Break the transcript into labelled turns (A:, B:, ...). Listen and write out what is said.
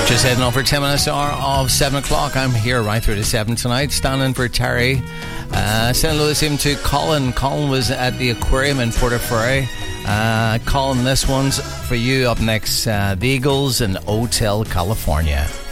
A: Just heading over 10 minutes hour of 7 o'clock. I'm here right through to 7 tonight, standing for Terry. Sending Louis even to Colin. Colin was at the aquarium in Portaferry. Colin, this one's for you up next. The Eagles in Hotel California.